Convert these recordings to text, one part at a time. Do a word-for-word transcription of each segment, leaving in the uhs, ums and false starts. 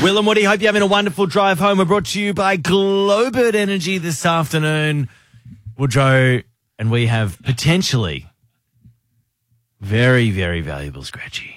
Will and Woody, hope you're having a wonderful drive home. We're brought to you by Globert Energy this afternoon. Woodrow, and we have potentially very, very valuable scratchy.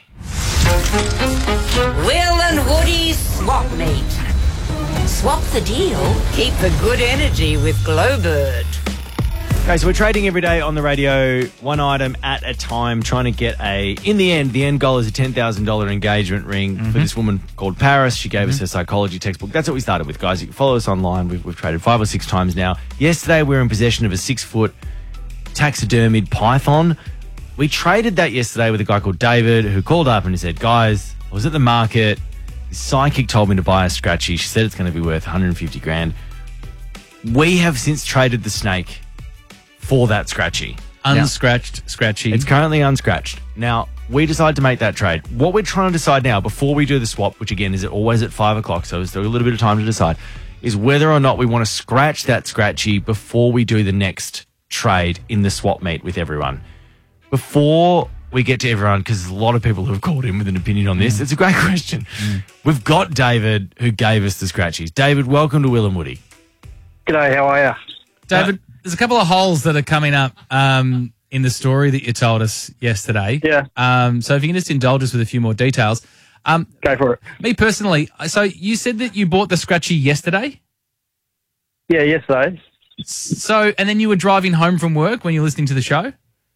Will and Woody's Swap Meet. Swap the deal, keep the good energy with Globert. Okay, so we're trading every day on the radio, one item at a time, trying to get a... In the end, the end goal is a ten thousand dollars engagement ring mm-hmm. for this woman called Paris. She gave mm-hmm. us her psychology textbook. That's what we started with, guys. You can follow us online. We've, we've traded five or six times now. Yesterday, we were in possession of a six-foot taxidermied python. We traded that yesterday with a guy called David who called up and he said, guys, I was at the market. His psychic told me to buy a scratchy. She said it's going to be worth one hundred fifty grand. We have since traded the snake for that scratchy. Unscratched now, scratchy. It's currently unscratched. Now, we decided to make that trade. What we're trying to decide now, before we do the swap, which again is always at five o'clock, so there's still a little bit of time to decide, is whether or not we want to scratch that scratchy before we do the next trade in the swap meet with everyone. Before we get to everyone, because there's a lot of people who have called in with an opinion on this, mm. it's a great question. Mm. We've got David who gave us the scratchies. David, welcome to Will and Woody. G'day, how are you? David, uh, there's a couple of holes that are coming up um, in the story that you told us yesterday. Yeah. Um, so if you can just indulge us with a few more details. Um, Go for it. Me personally, so you said that you bought the scratchy yesterday? Yeah, yesterday. So, and then you were driving home from work when you were listening to the show?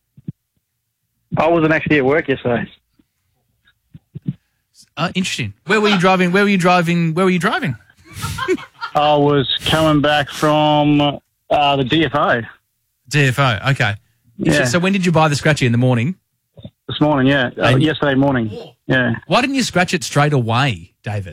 I wasn't actually at work yesterday. Uh, interesting. Where were you driving? Where were you driving? Where were you driving? I was coming back from uh, the D F O. D F O, okay. Yeah. So when did you buy the scratchy? In the morning? This morning, yeah. Uh, yesterday morning, yeah. Why didn't you scratch it straight away, David?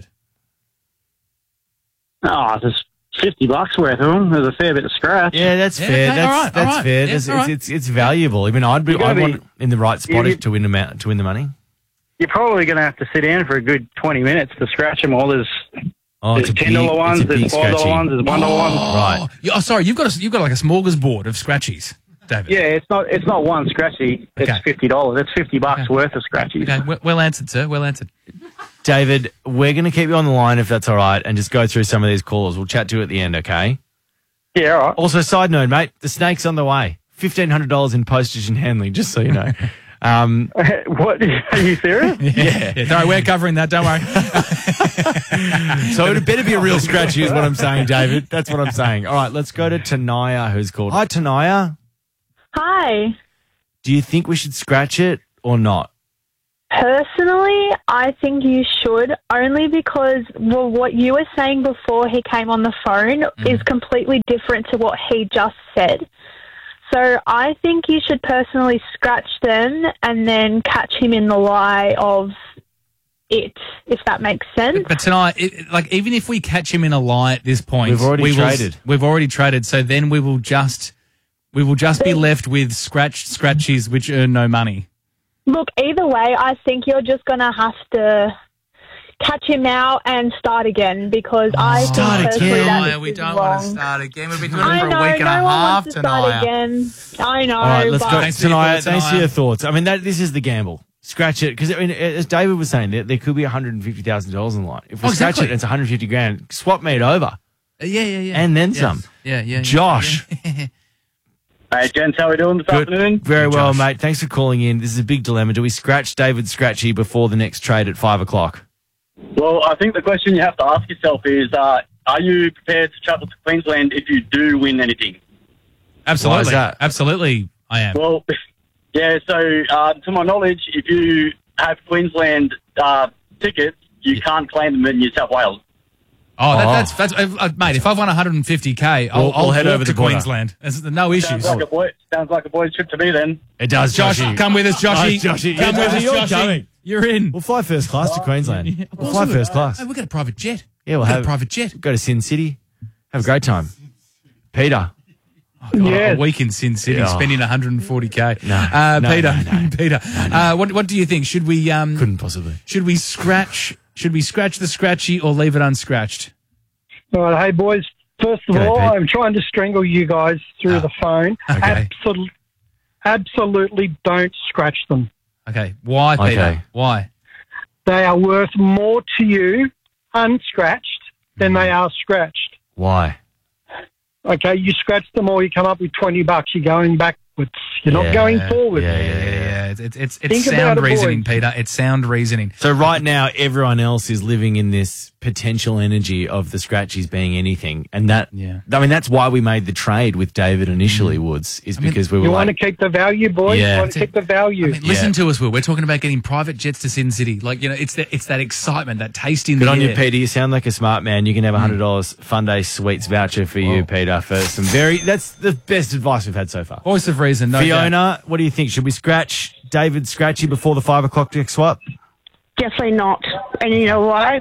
Oh, there's fifty bucks worth of them. There's a fair bit of scratch. Yeah, that's yeah, fair. okay, that's all right, that's all right. fair. Yeah, it's, right. it's, it's it's valuable. I mean, I'd be I'd be, want in the right spot you, to win the to win the money. You're probably going to have to sit down for a good twenty minutes to scratch them all. There's Oh, There's ten dollar ones, there's five dollar ones, there's one dollar oh, ones. Right. Yeah, oh, sorry, you've got a, you've got like a smorgasbord of scratchies, David. Yeah, it's not it's not one scratchy. It's Okay. fifty dollars. It's fifty bucks Okay. worth of scratchies. Okay, well, well answered, sir. Well answered. David, we're going to keep you on the line if that's all right, and just go through some of these calls. We'll chat to you at the end, okay? Yeah, all right. Also, side note, mate, the snake's on the way. Fifteen hundred dollars in postage and handling, just so you know. Um, What? Are you serious? Yeah. yeah. Sorry, we're covering that. Don't worry. so it better be a real scratchy is what I'm saying, David. That's what I'm saying. All right, let's go to Tanaya, who's called. Hi, Tanaya. Hi. Do you think we should scratch it or not? Personally, I think you should, only because well, what you were saying before he came on the phone Mm. is completely different to what he just said. So I think you should personally scratch them and then catch him in the lie of it, if that makes sense. But tonight, it, like even if we catch him in a lie at this point, We've already we will- traded. we've already traded. So then we will just we will just be left with scratched scratchies which earn no money. Look, either way, I think you're just going to have to catch him out and start again because I think Start personally again? that Oh, is we don't wrong. want to start again. We've been doing it I for know, a week and no a one half wants to start tonight. again. I know. All right, let's but go. Thanks for your Tanaya, thoughts, thanks for Tanaya. your thoughts. I mean, that this is the gamble. Scratch it, because I mean, as David was saying, there, there could be one hundred fifty thousand dollars in the line. If we Oh, scratch exactly. it, it's one hundred fifty grand. Swap me it over, Uh, Yeah, yeah, yeah. and then Yes. some. Yeah, yeah. yeah, Josh. yeah. Hey, gents, how are we doing this Good. afternoon? Very Good, well, Josh. mate. Thanks for calling in. This is a big dilemma. Do we scratch David Scratchy before the next trade at five o'clock? Well, I think the question you have to ask yourself is, uh, are you prepared to travel to Queensland if you do win anything? Absolutely. Why is that? Absolutely, I am. Well, yeah, so uh, to my knowledge, if you have Queensland uh, tickets, you can't claim them in New South Wales. Oh, that, Oh. that's that's uh, uh, mate. If I've won one hundred fifty k, I'll, We'll- I'll we'll head walk over to the border. Queensland. There's no issues. Sounds like a boy. Sounds like a boys' trip to me then. It does, Josh, Joshy. come with us, Joshy. Oh, Joshy, Come yeah, with us, Joshy, you're Joshy. going. You're in. We'll fly first class to Queensland. Yeah, of We'll course fly we first will. class. Hey, we'll get a private jet. Yeah, we'll We'll get have a private jet. Go to Sin City. Have a great time. Peter. Oh, God, Yeah. A week in Sin City, Yeah. spending one hundred forty k. No, uh, no, Peter, no, no. Peter. Uh, what what do you think? Should we um Couldn't possibly. should we scratch should we scratch the scratchy or leave it unscratched? All right, hey boys. First of G'day, all, Pete. I'm trying to strangle you guys through Oh, the phone. okay. Absol- absolutely don't scratch them. Okay, why, Peter? Okay. Why? They are worth more to you unscratched than they are scratched. Why? Okay, you scratch them all, you come up with twenty bucks. You're going backwards. You're Yeah, not going forward. yeah, Yeah, yeah, it's it's it's, it's Think sound about it, reasoning, boys. Peter. It's sound reasoning. So right now, everyone else is living in this potential energy of the scratchies being anything, and that. Yeah. I mean, that's why we made the trade with David initially. Woods is mean, because we were You like, want to keep the value, boys? Yeah. You want to keep the value? I mean, listen to us, Will. We're talking about getting private jets to Sin City. Like, you know, it's that it's that excitement, that taste in good the on air. you, Peter. You sound like a smart man. You can have a hundred dollars Fun Day Sweets voucher for you, Peter, for some very. That's the best advice we've had so far. Voice of reason, no doubt. Fiona, what do you think? Should we scratch David Scratchy before the five o'clock deck swap? Definitely not. And you know why?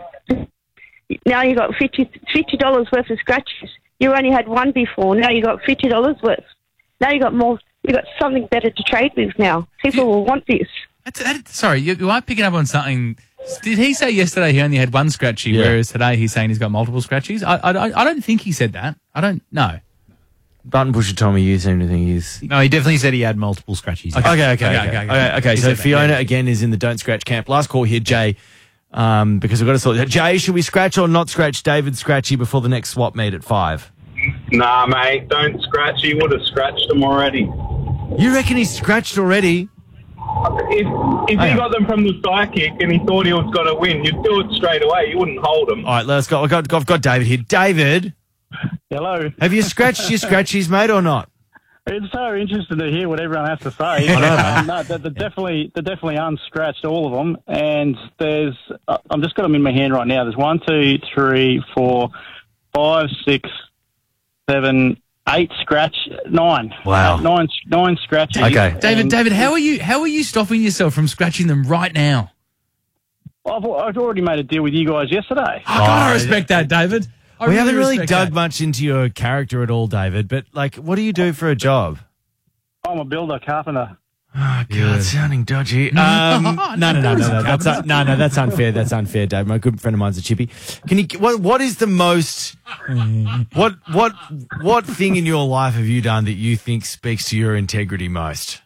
Now you got fifty dollars worth of scratches. You only had one before. Now you got fifty dollars worth. Now you got more. You got something better to trade with now. People will want this. That's, that, sorry, you, you are picking up on something. Did he say yesterday he only had one scratchy, Yeah. whereas today he's saying he's got multiple scratchies? I, I, I don't think he said that. I don't know. Button pusher Tommy, you seem to think he's. No, he definitely said he had multiple scratchies. Okay, okay, okay. Okay, Okay, okay, okay. okay. He So said that, Fiona yeah. again is in the don't scratch camp. Last call here, Jay, um, because we've got to sort that. Jay, should we scratch or not scratch David Scratchy before the next swap meet at five? Nah, mate, don't scratch. He would have scratched them already. You reckon he's scratched already? If if Hang he on. got them from the psychic and he thought he was going to win, you'd do it straight away. You wouldn't hold him. All right, let's go. I've got, I've got David here. David, Hello. have you scratched your scratchies, mate, or not? It's so interesting to hear what everyone has to say. I know, Um, no, they're, they're definitely they're definitely unscratched, all of them. And there's uh, I'm just got them in my hand right now. There's one, two, three, four, five, six, seven, eight scratch, nine. Wow. Uh, nine, nine scratches. Okay. David, And David, how are you? How are you stopping yourself from scratching them right now? I've, I've already made a deal with you guys yesterday. I gotta respect that, David. I we haven't really respect dug that. much into your character at all, David, but, like, what do you do for a job? I'm a builder, carpenter. Oh, God, sounding dodgy. Um, no, no, no, no, no, that's un- no, no, that's unfair. That's unfair, Dave. My good friend of mine's a chippy. Can you? What? What is the most? What? What? What thing in your life have you done that you think speaks to your integrity most?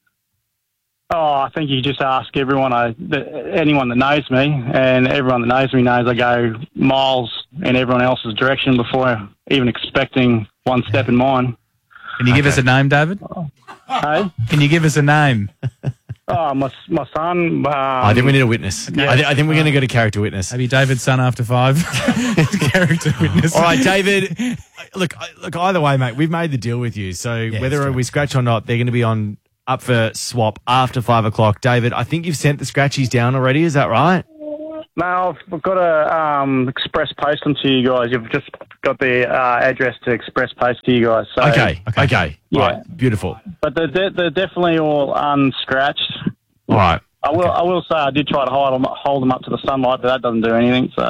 Oh, I think you just ask everyone, I, the, anyone that knows me, and everyone that knows me knows I go miles in everyone else's direction before even expecting one step in mine. Can you give us a name, David? Hey? Can you give us a name? Oh, my my son. Um, I think we need a witness. I, th- I think we're going to go to character witness. Maybe David's son after five. Character witness. All right, David. Look, I- look. Either way, mate, we've made the deal with you. So that's whether true. we scratch or not, they're going to be on up for swap after five o'clock. David, I think you've sent the scratchies down already. Is that right? No, I've got to um, express post them to you guys. You've just got the uh, address to express post to you guys. So, Okay. Okay. Yeah. Right. Beautiful. But they're, de- they're definitely all unscratched. All right. I will. I will say I did try to hold them, hold them up to the sunlight, but that doesn't do anything. So.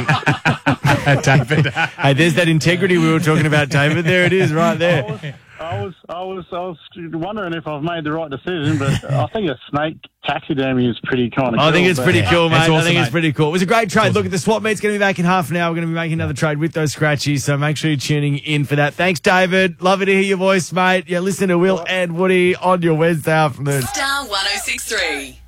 David. Hey, there's that integrity we were talking about, David. There it is, right there. I was, I was, I was wondering if I've made the right decision, but I think a snake taxidermy is pretty kind of. I think it's pretty cool, mate. That's I awesome, think it's mate. pretty cool. It was a great trade. Look, the swap meet's going to be back in half an hour. We're going to be making another trade with those scratchies, so make sure you're tuning in for that. Thanks, David. Love it to hear your voice, mate. Yeah, listen to Will and Woody on your Wednesday afternoon. Star one oh six three.